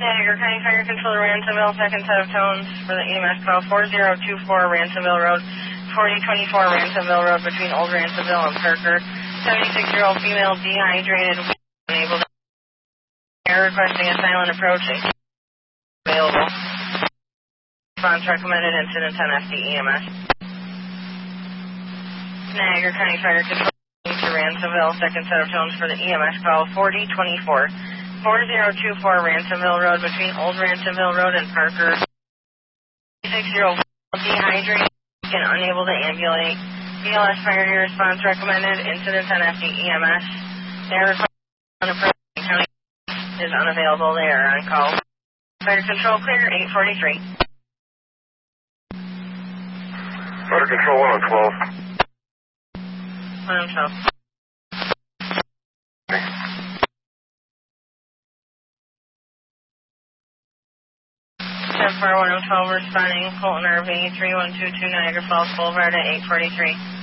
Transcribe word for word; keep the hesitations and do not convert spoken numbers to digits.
Niagara County Fire Control, Ransomville, second set of tones for the E M S call, four zero two four Ransomville Road, forty twenty-four Ransomville Road between Old Ransomville and Parker. seventy-six-year-old female dehydrated, unable to air, requesting a silent approach. Available. Response recommended, incident on F D E M S. Niagara County Fire Control to Ransomville, second set of tones for the E M S call, forty twenty-four. four zero two four Ransomville Road between Old Ransomville Road and Parker. six-year-old dehydrated and unable to ambulate. B L S fire response recommended. Incident on F D E M S. Their request on approach county is unavailable. They are on call. Fire control clear, eight forty-three. Fire control one oh twelve. one oh twelve. ten four one oh twelve responding, Colton R V, three one two two Niagara Falls Boulevard at eight forty-three.